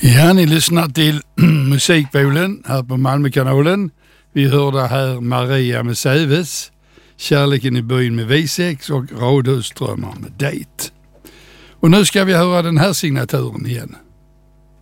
Ja, ni lyssnar till Musikbolen här på Malmökanalen. Vi hörde här Maria med Säves, Kärleken i byn med V6 och Radhusdrömmar med Date. Och nu ska vi höra den här signaturen igen.